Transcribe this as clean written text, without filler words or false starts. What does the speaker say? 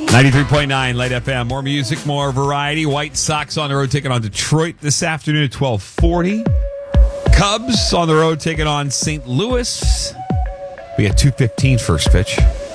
93.9 Light FM. More music, more variety. White Sox on the road taking on Detroit this afternoon at 12:40. Cubs on the road taking on St. Louis. We got 2:15 first pitch.